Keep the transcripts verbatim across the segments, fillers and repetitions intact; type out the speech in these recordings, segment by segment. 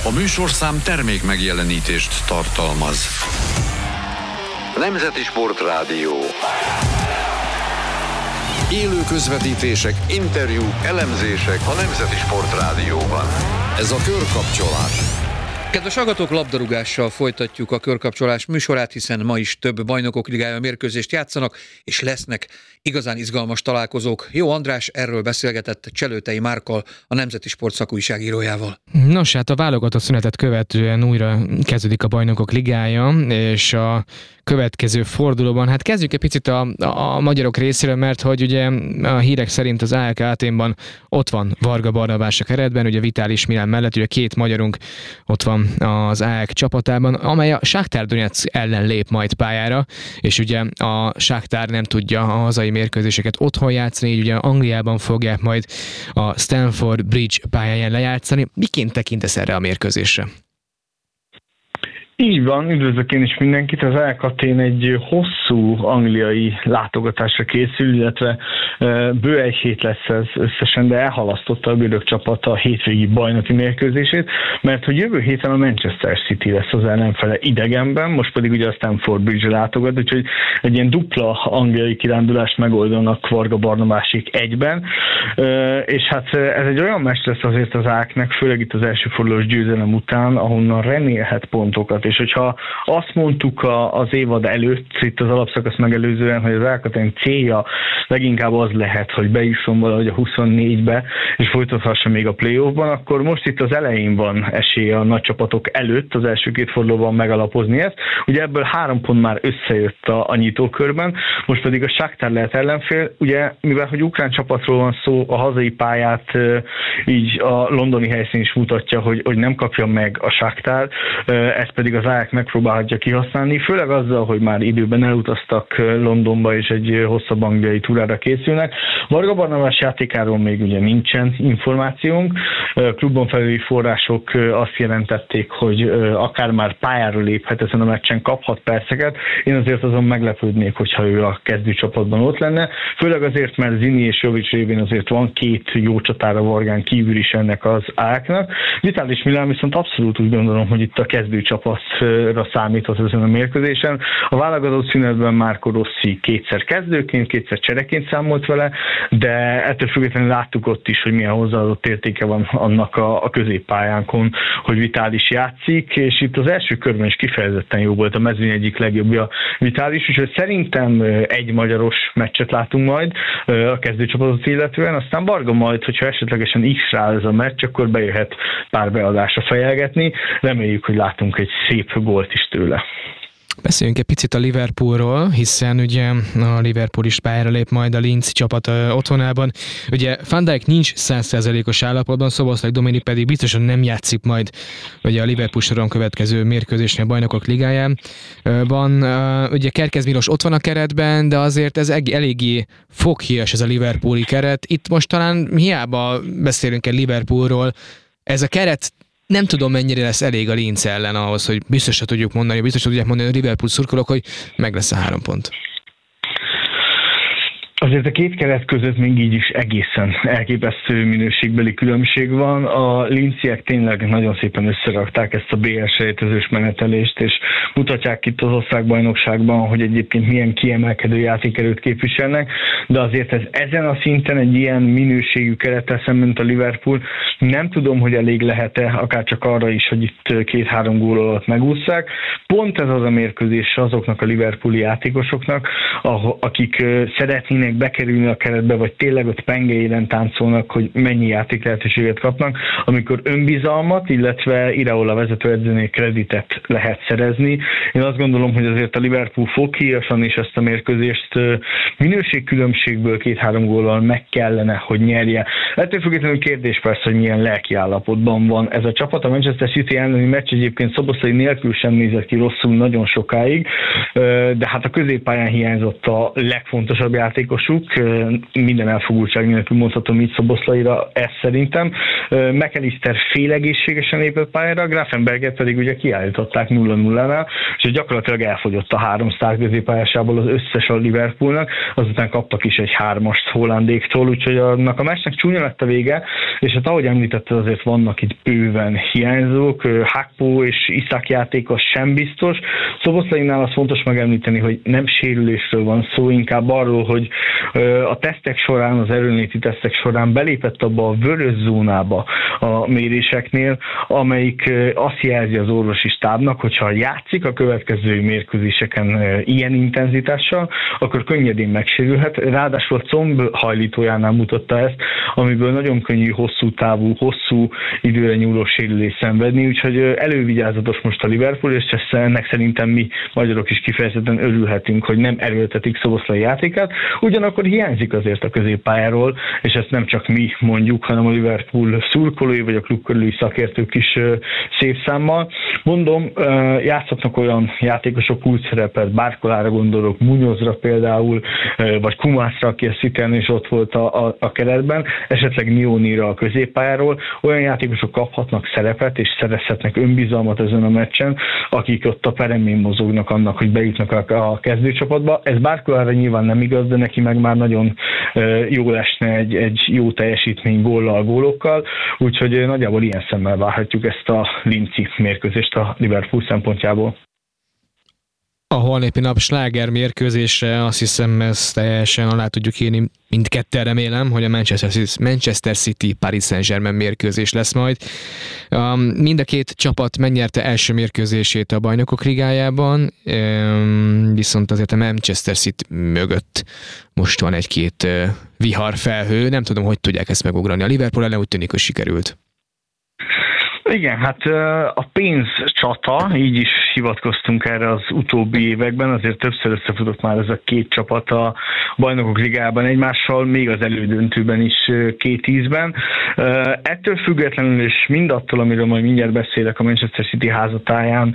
A műsorszám termék megjelenítést tartalmaz. Nemzeti Sportrádió. Élő közvetítések, interjúk, elemzések a Nemzeti Sportrádióban. Ez a Körkapcsolás. Kedves hallgatók, labdarúgással folytatjuk a Körkapcsolás műsorát, hiszen ma is több Bajnokok Ligája mérkőzést játszanak, és lesznek igazán izgalmas találkozók. Jó András erről beszélgetett Cselőtei Márkkal, a Nemzeti Sport szakújságírójával. Nos, hát a válogatott szünetet követően újra kezdődik a Bajnokok Ligája, és a következő fordulóban, hát kezdjük egy picit a, a magyarok részéről, mert hogy ugye a hírek szerint az á el ká Athénban ott van Varga Barnabás a keretben, ugye Vitális Milán mellett, ugye két magyarunk ott van az á el ká csapatában, amely a Shakhtar Donetsk ellen lép majd pályára, és ugye a Shakhtar nem tudja a hazai mérkőzéseket otthon játszani, így ugye Angliában fogják majd a Stamford Bridge pályáján lejátszani. Miként tekintesz erre a mérkőzésre? Így van, üdvözlök én is mindenkit. Az á el ká Athén egy hosszú angliai látogatásra készül, illetve bő egy hét lesz ez összesen, de elhalasztotta a görög csapat a hétvégi bajnoki mérkőzését, mert hogy jövő héten a Manchester City lesz az ellenfele idegenben, most pedig ugye a Stamford Bridge látogat, úgyhogy egy ilyen dupla angliai kirándulást megoldanak Varga Barnabásék egyben, és hát ez egy olyan meccs lesz azért az á el ká-nek, főleg itt az első fordulós győzelem után, ahonnan remélhet pontokat. És hogyha azt mondtuk az évad előtt, itt az alapszakasz megelőzően, hogy az á el ká Athén célja leginkább az lehet, hogy bejusson valahogy a huszonnégybe, és folytathassa még a playoffban, akkor most itt az elején van esélye a nagy csapatok előtt az első két fordulóban megalapozni ezt. Ugye ebből három pont már összejött a, a nyitókörben, most pedig a Shakhtar lehet ellenfél. Ugye, mivel hogy ukrán csapatról van szó, a hazai pályát így a londoni helyszín is mutatja, hogy, hogy nem kapja meg a Shakhtar, ez pedig az á el ká megpróbálhatja kihasználni, főleg azzal, hogy már időben elutaztak Londonba és egy hosszabb angliai túrára készülnek. Varga Barnabás játékáról még ugye nincsen információnk. Klubon felüli források azt jelentették, hogy akár már pályára léphet ezen a meccsen, kaphat perceket. Én azért azon meglepődnék, hogyha ő a kezdőcsapatban ott lenne. Főleg azért, mert Zini és Jovic révén azért van két jó csatára Vargán kívül is ennek az á el ká-nak. Vitális Milán viszont abszolút úgy gondolom, hogy itt a kezdőcsapatra számíthat ezen a mérkőzésen. A válogatott szünetben Marco Rossi kétszer kezdőként, kétszer csereként számolt vele, de ettől függetlenül láttuk ott is, hogy milyen hozzáadott értéke van annak a, a középpályánkon, hogy Vitális játszik, és itt az első körben is kifejezetten jó volt, a mezőny egyik legjobbja Vitális, úgyhogy szerintem egy magyaros meccset látunk majd a kezdőcsapatot illetően, aztán Varga majd, hogyha esetlegesen X-rá ez a meccs, akkor bejöhet pár beadásra fejelgetni. Reméljük, hogy látunk egy szép gólt is tőle. Beszéljünk egy picit a Liverpoolról, hiszen ugye a Liverpool is pályára lép majd a Linz csapat otthonában. Ugye Van Dijk nincs száz százalékos állapotban, Szoboszlai Dominik pedig biztosan nem játszik majd ugye a Liverpool soron következő mérkőzésnél a Bajnokok Ligájában. Ugye Kerkez Milos ott van a keretben, de azért ez eléggé foghíjas ez a Liverpooli keret. Itt most talán hiába beszélünk egy Liverpoolról, ez a keret nem tudom, mennyire lesz elég a Linz ellen ahhoz, hogy biztosra tudjuk mondani, biztosra tudják mondani a Liverpool szurkolók, hogy meg lesz a három pont. Azért a két keret között még így is egészen elképesztő minőségbeli különbség van. A linziek tényleg nagyon szépen összerakták ezt a bé el sejtezős menetelést, és mutatják itt az országbajnokságban, hogy egyébként milyen kiemelkedő játékerőt képviselnek, de azért ez ezen a szinten egy ilyen minőségű kerettel szemben, mint a Liverpool, nem tudom, hogy elég lehet-e, akár csak arra is, hogy itt két-három gól alatt megússzák. Pont ez az a mérkőzés azoknak a liverpooli játékosoknak, akik szeretnének bekerülni a keretbe, vagy tényleg ott pengeiren táncolnak, hogy mennyi játék lehetőséget kapnak, amikor önbizalmat, illetve Iraola vezetőedzőnél kreditet lehet szerezni. Én azt gondolom, hogy azért a Liverpool foghíjasan is ezt a mérkőzést minőségkülönbségből két-három góllal meg kellene, hogy nyerje. Ettől függetlenül kérdés persze, hogy milyen lelki állapotban van ez a csapat. A Manchester City elleni meccs egyébként Szoboszlai nélkül sem nézett ki rosszul nagyon sokáig, de hát a középpályán hiányzott a legfontosabb játékos, játékosuk, minden elfogultság nélkül mondhatom így Szoboszlaira, ez szerintem. McAllister félegészségesen lépett pályára, Grafenberget pedig ugye kiállították nulla nullánál, és gyakorlatilag elfogyott a három sztár középpályásából az összes a Liverpoolnak, azután kaptak is egy hármast hollandéktól, úgyhogy annak a meccsnek csúnya lett a vége, és hát ahogy említetted, azért vannak itt bőven hiányzók, Hakpo és Isak játéka sem biztos. Szoboszlainál az fontos megemlíteni, hogy nem sérülésről van szó, inkább arról, hogy a tesztek során, az erőnléti tesztek során belépett abba a vörös zónába a méréseknél, amelyik azt jelzi az orvosi stábnak, hogyha játszik a következő mérkőzéseken ilyen intenzitással, akkor könnyedén megsérülhet. Ráadásul a combhajlítójánál mutatta ezt, amiből nagyon könnyű, hosszú távú, hosszú időre nyúló sérülés szenvedni, úgyhogy elővigyázatos most a Liverpool, és ennek szerintem mi magyarok is kifejezetten örülhetünk, hogy nem erőltetik Szoboszlai játékát. Ugyanakkor hiányzik azért a középpályáról, és ezt nem csak mi mondjuk, hanem a Liverpool szurkolói vagy a klub körüli szakértők is szép számmal. Mondom, játszhatnak olyan játékosok kulcsszerepet, Barcolára gondolok, Munyozra például, vagy Kumászra, aki a Cityn is ott volt a, a, a keretben, esetleg Niónira a középpályáról. Olyan játékosok kaphatnak szerepet, és szerezhetnek önbizalmat ezen a meccsen, akik ott a peremén mozognak annak, hogy bejutnak a, a kezdőcsapatba. Ez Barcolára nyilván nem igaz, de neki meg már nagyon jól esne egy, egy jó teljesítmény góllal, gólokkal, úgyhogy nagyjából ilyen szemmel várhatjuk ezt a linci mérkőzést a Liverpool szempontjából. A holnapi nap sláger mérkőzésre azt hiszem, ezt teljesen alá tudjuk írni, mindketten remélem, hogy a Manchester City, Manchester City Paris Saint-Germain mérkőzés lesz majd. Um, mind a két csapat megnyerte első mérkőzését a Bajnokok Ligájában, um, viszont azért a Manchester City mögött most van egy-két uh, viharfelhő, nem tudom, hogy tudják ezt megugrani. A Liverpool ellen úgy tűnik, hogy sikerült. Igen, hát a pénzcsata, így is hivatkoztunk erre az utóbbi években, azért többször összefutott már ez a két csapat a Bajnokok Ligájában egymással, még az elődöntőben is két ízben. Ettől függetlenül, és mindattól, amiről majd mindjárt beszélek a Manchester City házatáján,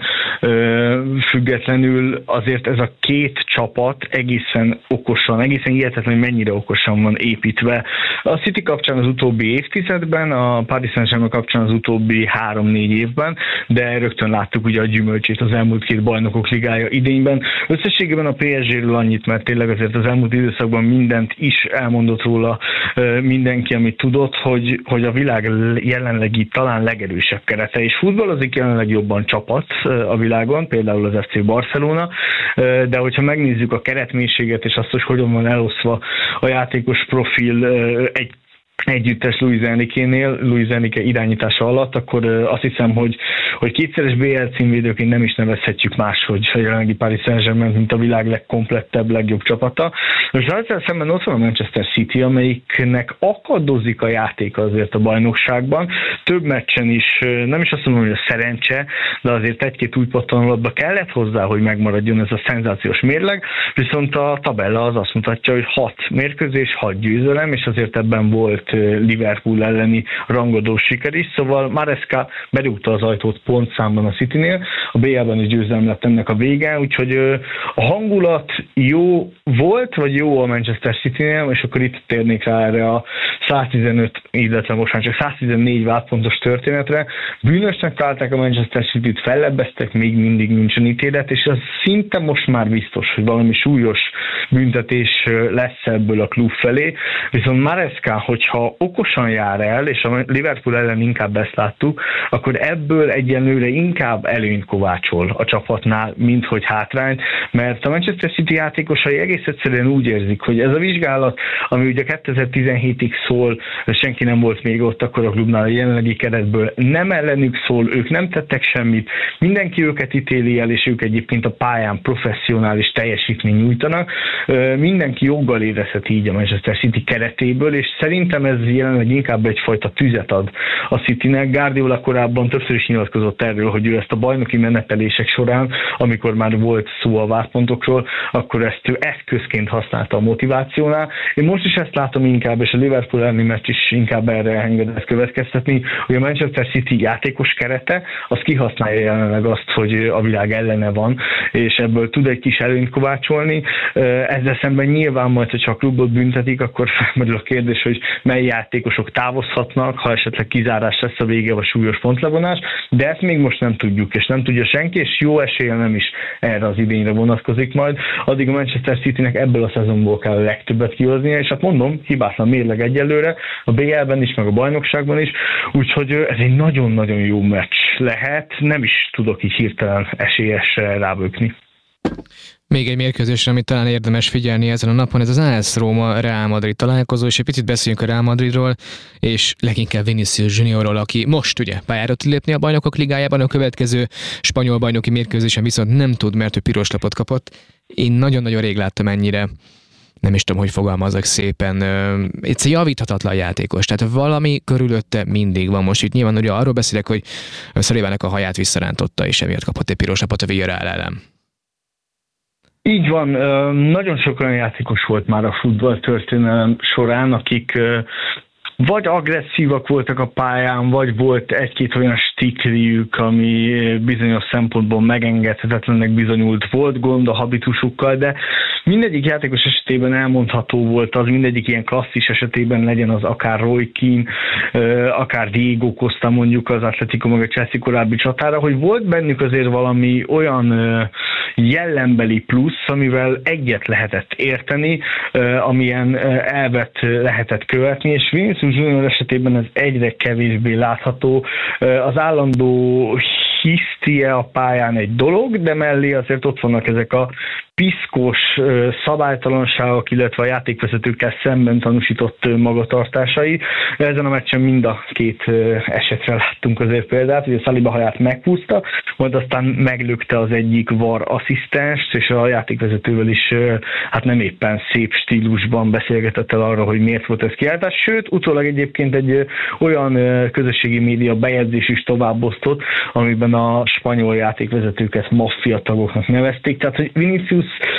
függetlenül azért ez a két csapat egészen okosan, egészen hihetetlen, hogy mennyire okosan van építve. A City kapcsán az utóbbi évtizedben, a Paris Saint-Germain kapcsán az utóbbi három-négy évben, de rögtön láttuk ugye a gyümölcsét az elmúlt két Bajnokok Ligája idényben. Összességében a pé es gé-ről annyit, mert tényleg azért az elmúlt időszakban mindent is elmondott róla mindenki, amit tudott, hogy, hogy a világ jelenlegi talán legerősebb kerete, és futballozik jelenleg jobban csapat a világon, például az ef cé Barcelona, de hogyha megnézzük a keretmélységet és azt, hogy hogyan van eloszva a játékos profil egy együttes Luis Enrique-nél, Luis Enrique irányítása alatt, akkor azt hiszem, hogy, hogy kétszeres bé el címvédőként nem is nevezhetjük máshogy a jelenlegi Paris Saint-Germain, mint a világ legkomplettebb, legjobb csapata. És ezzel szemben ott van a Manchester City, amelyiknek akadozik a játék azért a bajnokságban. Több meccsen is, nem is azt mondom, hogy a szerencse, de azért egy-két új pattanolatba kellett hozzá, hogy megmaradjon ez a szenzációs mérleg, viszont a tabella az azt mutatja, hogy hat mérkőzés, hat győzelem, és azért ebben volt Liverpool elleni rangadó siker is, szóval Maresca berúgta az ajtót pontszámban a Citynél, a bé el-ben is győzelem lett ennek a vége, úgyhogy a hangulat jó volt, vagy jó a Manchester Citynél, és akkor itt térnék rá erre a száztizenöt, illetve most már csak száztizennégy vádpontos történetre. Bűnösnek találták a Manchester Cityt, fellebbeztek, még mindig nincsen ítélet, és az szinte most már biztos, hogy valami súlyos büntetés lesz ebből a klub felé, viszont Maresca, hogyha okosan jár el, és a Liverpool ellen inkább ezt láttuk, akkor ebből egyenlőre inkább előnyt kovácsol a csapatnál, mint hogy hátrányt, mert a Manchester City játékosai egész egyszerűen úgy érzik, hogy ez a vizsgálat, ami ugye kétezer-tizenhétig szól, senki nem volt még ott akkor a klubnál a jelenlegi keretből, nem ellenük szól, ők nem tettek semmit, mindenki őket ítéli el, és ők egyébként a pályán professzionális teljesítmény nyújtanak, mindenki joggal érezhet így a Manchester City keretéből, és szerintem szerintem ez jelenleg inkább egyfajta tüzet ad a Citynek. Guardiola korábban többször is nyilatkozott erről, hogy ő ezt a bajnoki menetelések során, amikor már volt szó a vádpontokról, akkor ezt ő eszközként használta a motivációnál. Én most is ezt látom inkább, és a Liverpool elleni meccs is inkább erre engedett következtetni, hogy a Manchester City játékos kerete, az kihasználja jelenleg azt, hogy a világ ellene van, és ebből tud egy kis előnyt kovácsolni. Ezzel szemben nyilván majd, hogyha a klubot büntetik, akkor felmerül a kérdés, hogy mely játékosok távozhatnak, ha esetleg kizárás lesz a vége, vagy súlyos pontlevonás, de ezt még most nem tudjuk, és nem tudja senki, és jó eséllyel nem is erre az idényre vonatkozik majd. Addig a Manchester Citynek ebből a szezonból kell a legtöbbet kihoznia, és hát mondom, hibátlan mérleg egyelőre, a bé el-ben is, meg a bajnokságban is, úgyhogy ez egy nagyon-nagyon jó meccs lehet, nem is tudok így hirtelen esélyesre rábökni. Még egy mérkőzésre, amit talán érdemes figyelni ezen a napon, ez az á es Róma Real Madrid találkozó, és egy picit beszéljünk a Real Madridról, és leginkább Vinicius Juniorról, aki most ugye pályára tud lépni a Bajnokok Ligájában, a következő spanyol bajnoki mérkőzésen viszont nem tud, mert ő piros lapot kapott. Én nagyon-nagyon rég láttam ennyire, nem is tudom, hogy fogalmazok szépen, egy javíthatatlan játékos, tehát valami körülötte mindig van. Most itt nyilván ugye arról beszélek, hogy Szalivának a haját visszarántotta, és emiatt kapott egy piros lapot a Villarreal ellen. Így van, nagyon sok olyan játékos volt már a futball történelem során, akik vagy agresszívak voltak a pályán, vagy volt egy-két olyan stikliük, ami bizonyos szempontból megengedhetetlennek bizonyult. Volt gond a habitusukkal, de mindegyik játékos esetében elmondható volt az, mindegyik ilyen klasszis esetében legyen az akár Roy Keane, akár Diego Costa mondjuk az Atletico meg a Chelsea korábbi csatára, hogy volt bennük azért valami olyan jellembeli plusz, amivel egyet lehetett érteni, amilyen elvet lehetett követni, és Vinicius Junior esetében ez egyre kevésbé látható. Az állandó hisztie a pályán egy dolog, de mellé azért ott vannak ezek a piszkos szabálytalanságok, illetve a játékvezetőkkel szemben tanúsított magatartásai. Ezen a meccsen mind a két esetre láttunk azért példát, hogy a Saliba haját meghúzta, majd aztán meglökte az egyik var asszisztenst, és a játékvezetővel is hát nem éppen szép stílusban beszélgetett el arra, hogy miért volt ez kiáltás. Sőt, utólag egyébként egy olyan közösségi média bejegyzés is továbbosztott, amiben a spanyol játékvezetőket maffia tagoknak nevezték. Tehát, hogy Vinicius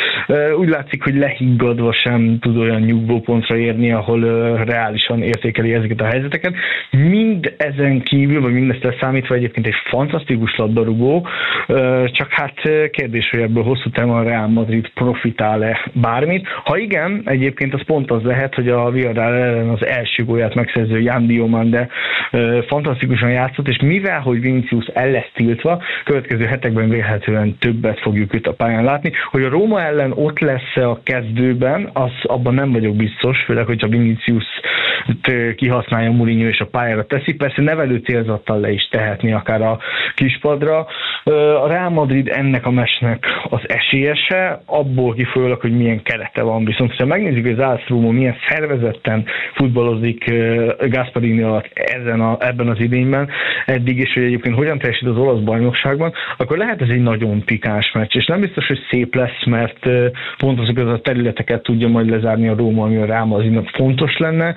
úgy látszik, hogy lehiggadva sem tud olyan nyugvópontra érni, ahol reálisan értékeli ezeket a helyzeteket. Mind ezen kívül, vagy mindezt elszámítva egyébként egy fantasztikus labdarúgó, csak hát kérdés, hogy ebből hosszú távon a Real Madrid profitál-e bármit. Ha igen, egyébként az pont az lehet, hogy a Villarreal ellen az első gólját megszerző Jan Diomande fantasztikusan játszott, és mivel, hogy Vinicius el lesz tiltva, következő hetekben vélhetően többet fogjuk őt a pályán látni. Hogy a Róma ellen ott lesz-e a kezdőben, az abban nem vagyok biztos, főleg, hogyha Vinicius kihasználja Mourinho és a pályára teszi. Persze nevelő célzattal le is tehetni akár a kispadra. A Real Madrid ennek a meccsnek az esélyese, abból kifolyólag, hogy milyen kerete van. Viszont ha megnézzük, hogy az á es Róma milyen szervezetten futballozik Gasperini alatt ezen a, ebben az idényben eddig, és hogy egyébként hogyan teljesít az olasz bajnokságban, akkor lehet ez egy nagyon pikáns meccs, és nem biztos, hogy szép lesz, mert pont azokat a területeket tudja majd lezárni a Róma, ami a Real Madridnak fontos lenne,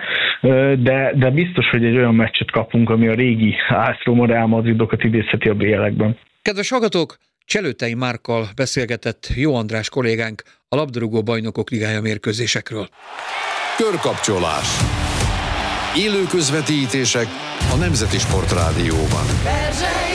de, de biztos, hogy egy olyan meccset kapunk, ami a régi á es Róma Real Madridokat idézheti a bé el-ekben. Kedves hallgatók, Cselőtei Márkkal beszélgetett Jó András kollégánk a labdarúgó bajnokok ligája mérkőzésekről. Körkapcsolás. Élő közvetítések a Nemzeti Sportrádióban.